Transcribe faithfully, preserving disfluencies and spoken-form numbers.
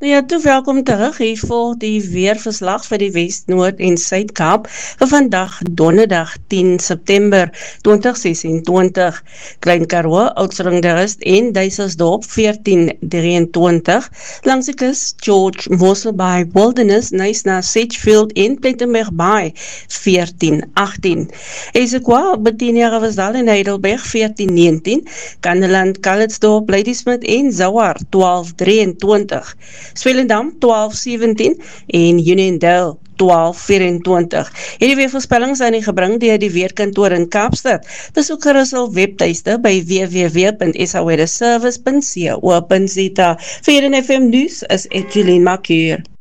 Ja, toe welkom terug hier voor die weerverslag vir die West, Noord en Suid-Kaap vir vandag donderdag tien September twintig sesentwintig. Klein Karoo, Oudtshoorn de Rust en Duiselsdorp veertien drieëntwintig. Langs die kus George Mosselbaai Wilderness, Nysna Sedgefield en Plettenberg Bay veertien agttien. Ezekwaa, Betinia Ravasdal en Heidelberg veertien negentien. Kandeland, Calitzdorp, Ladysmith en Zouar twaalf drieëntwintig. Swellendam twaalf sewentien en Uniondale twaalf vyf-en-twintig. Hierdie weervoorspellings aan die gebring deur die Weerkantoor in Kaapstad. Besoek gerus hul webtuiste by w w w punt s a weatherservice punt co punt za. Vir N F M nuus is Etienne Makuur.